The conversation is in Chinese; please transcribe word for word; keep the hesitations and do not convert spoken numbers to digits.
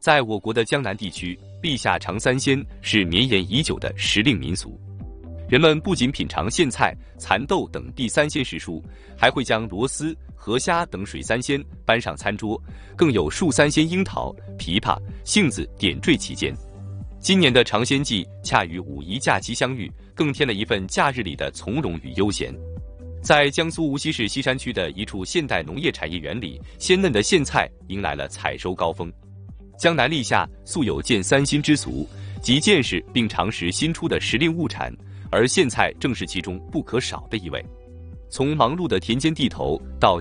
在我国的江南地区，立夏尝三鲜是绵延已久的时令民俗。人们不仅品尝苋菜、蚕豆等地三鲜食蔬，还会将螺丝、河虾等水三鲜搬上餐桌，更有树三鲜樱桃、枇杷、杏子点缀其间。今年的尝鲜季恰与五一假期相遇，更添了一份假日里的从容与悠闲。在江苏无锡市西山区的一处现代农业产业园里，鲜嫩的苋菜迎来了采收高峰。江南立夏素有见三鲜之俗，即见识并尝食新出的时令物产，而苋菜正是其中不可少的一味。从忙碌的田间地头到